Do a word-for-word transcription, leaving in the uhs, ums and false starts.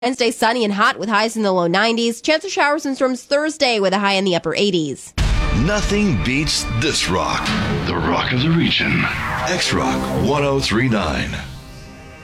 Wednesday, sunny and hot with highs in the low nineties. Chance of showers and storms Thursday with a high in the upper eighties. Nothing beats this rock. The rock of the region. X-Rock one oh three point nine.